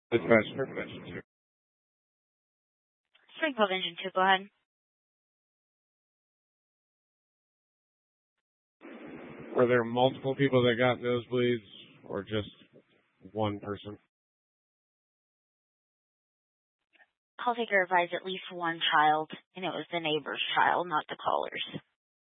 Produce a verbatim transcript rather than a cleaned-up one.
Dispatch Prevention two. Springfield Engine two, go ahead. Were there multiple people that got nosebleeds or just one person? Call taker advised at least one child, and it was the neighbor's child, not the caller's.